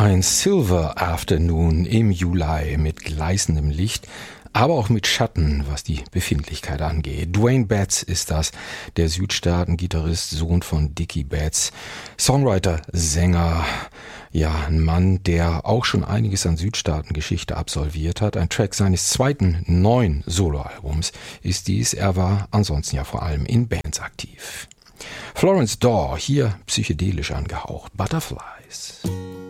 Ein Silver Afternoon im Juli mit gleißendem Licht, aber auch mit Schatten, was die Befindlichkeit angeht. Dwayne Betts ist das, der Südstaaten-Gitarrist, Sohn von Dickie Betts, Songwriter, Sänger, ja, ein Mann, der auch schon einiges an Südstaaten-Geschichte absolviert hat. Ein Track seines zweiten neuen Soloalbums ist dies. Er war ansonsten ja vor allem in Bands aktiv. Florence Daw, hier psychedelisch angehaucht, Butterflies.